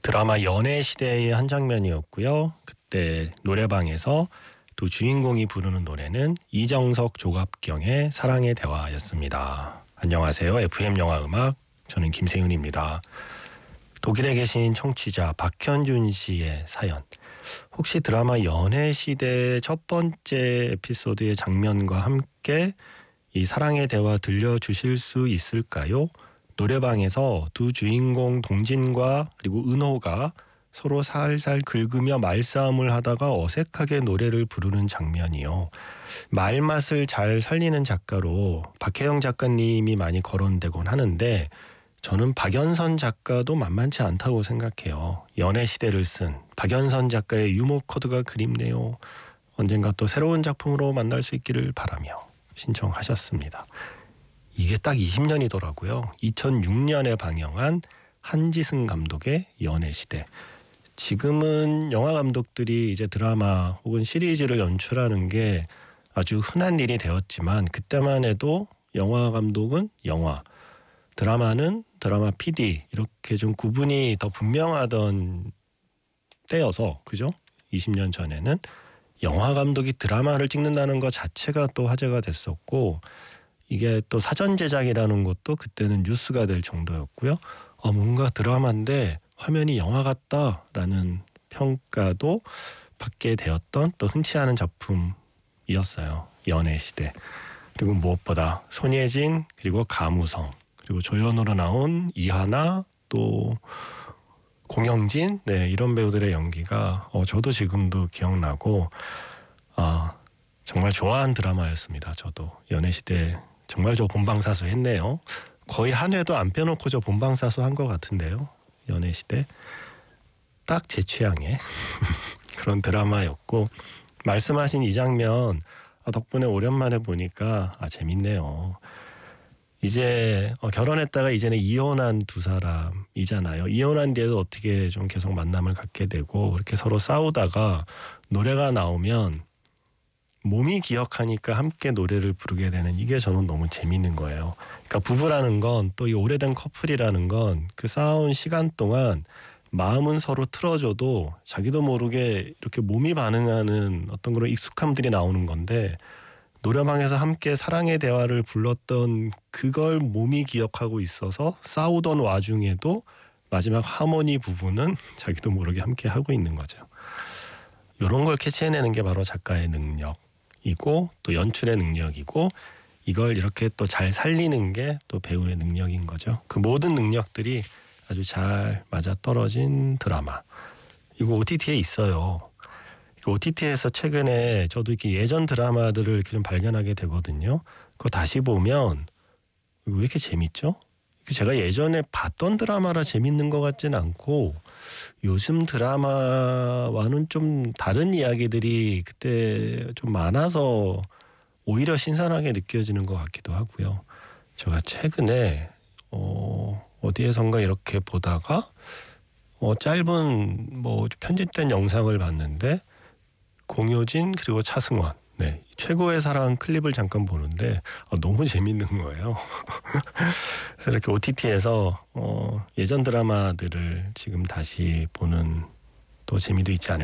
드라마 연애시대의 한 장면이었고요. 그때 노래방에서 두 주인공이 부르는 노래는 이정석 조갑경의 사랑의 대화였습니다. 안녕하세요. FM 영화음악 저는 김세윤입니다. 독일에 계신 청취자 박현준 씨의 사연. 혹시 드라마 연애시대 첫 번째 에피소드의 장면과 함께 이 사랑의 대화 들려주실 수 있을까요? 노래방에서 두 주인공 동진과 그리고 은호가 서로 살살 긁으며 말싸움을 하다가 어색하게 노래를 부르는 장면이요. 말맛을 잘 살리는 작가로 박혜영 작가님이 많이 거론되곤 하는데 저는 박연선 작가도 만만치 않다고 생각해요. 연애시대를 쓴 박연선 작가의 유머 코드가 그립네요. 언젠가 또 새로운 작품으로 만날 수 있기를 바라며 신청하셨습니다. 이게 딱 20년이더라고요. 2006년에 방영한 한지승 감독의 연애시대. 지금은 영화 감독들이 이제 드라마 혹은 시리즈를 연출하는 게 아주 흔한 일이 되었지만 그때만 해도 영화 감독은 영화, 드라마는 드라마 PD 이렇게 좀 구분이 더 분명하던 때여서 그죠? 20년 전에는 영화 감독이 드라마를 찍는다는 것 자체가 또 화제가 됐었고 이게 또 사전 제작이라는 것도 그때는 뉴스가 될 정도였고요. 뭔가 드라마인데 화면이 영화 같다라는 평가도 받게 되었던 또 흔치 않은 작품이었어요. 연애시대. 그리고 무엇보다 손예진 그리고 가무성 그리고 조연으로 나온 이하나 또 공영진 이런 배우들의 연기가 저도 지금도 기억나고 정말 좋아하는 드라마였습니다. 저도 연애시대 정말 저 본방사수 했네요. 거의 한 회도 안 빼놓고 저 본방사수 한 것 같은데요. 연애시대 딱 제 취향의 그런 드라마였고 말씀하신 이 장면 덕분에 오랜만에 보니까 재밌네요. 이제 결혼했다가 이제는 이혼한 두 사람이잖아요. 이혼한 뒤에도 어떻게 좀 계속 만남을 갖게 되고 그렇게 서로 싸우다가 노래가 나오면 몸이 기억하니까 함께 노래를 부르게 되는 이게 저는 너무 재밌는 거예요. 그러니까 부부라는 건 또 이 오래된 커플이라는 건 그 싸운 시간 동안 마음은 서로 틀어줘도 자기도 모르게 이렇게 몸이 반응하는 어떤 그런 익숙함들이 나오는 건데 노래방에서 함께 사랑의 대화를 불렀던 그걸 몸이 기억하고 있어서 싸우던 와중에도 마지막 하모니 부분은 자기도 모르게 함께 하고 있는 거죠. 이런 걸 캐치해내는 게 바로 작가의 능력이고 또 연출의 능력이고 이걸 이렇게 또 잘 살리는 게 또 배우의 능력인 거죠. 그 모든 능력들이 아주 잘 맞아떨어진 드라마. 이거 OTT에 있어요. OTT에서 최근에 저도 이렇게 예전 드라마들을 이렇게 좀 발견하게 되거든요. 그거 다시 보면 왜 이렇게 재밌죠? 제가 예전에 봤던 드라마라 재밌는 것 같진 않고 요즘 드라마와는 좀 다른 이야기들이 그때 좀 많아서 오히려 신선하게 느껴지는 것 같기도 하고요. 제가 최근에 어디에선가 이렇게 보다가 짧은 편집된 영상을 봤는데 공효진 그리고 차승원 최고의 사랑 클립을 잠깐 보는데 너무 재밌는 거예요. 그래서 이렇게 OTT에서 예전 드라마들을 지금 다시 보는 또 재미도 있지 않을까